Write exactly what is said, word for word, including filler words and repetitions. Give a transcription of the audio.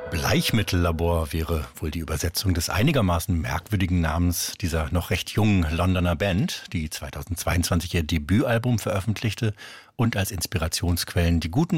Bleichmittellabor wäre wohl die Übersetzung des einigermaßen merkwürdigen Namens dieser noch recht jungen Londoner Band, die zweitausendzweiundzwanzig ihr Debütalbum veröffentlichte und als Inspirationsquellen die guten